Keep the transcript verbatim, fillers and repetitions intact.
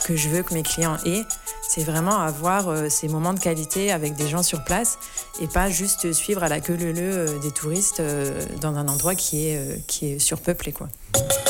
que je veux que mes clients aient, c'est vraiment avoir euh, ces moments de qualité avec des gens sur place et pas juste suivre à la queue leu leu euh, des touristes euh, dans un endroit qui est, euh, qui est surpeuplé, quoi.